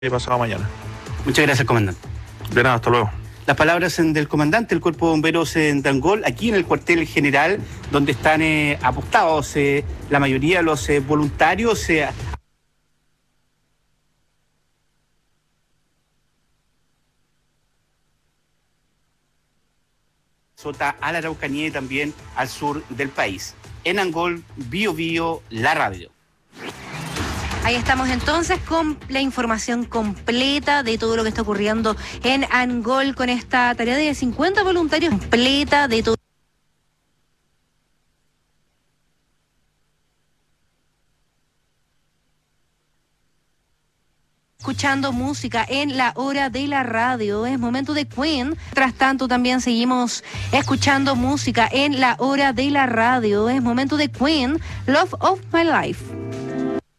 Pasado mañana. Muchas gracias, comandante. De nada, hasta luego. Las palabras del comandante del Cuerpo de Bomberos de Angol, aquí en el cuartel general, donde están apostados la mayoría de los voluntarios. A la Araucanía y también al sur del país. En Angol, Bio Bio, la radio. Ahí estamos entonces con la información completa de todo lo que está ocurriendo en Angol con esta tarea de 50 voluntarios completa de todo. Escuchando música en la hora de la radio, es momento de Queen. Mientras tanto también seguimos escuchando música en la hora de la radio, es momento de Queen, Love of My Life.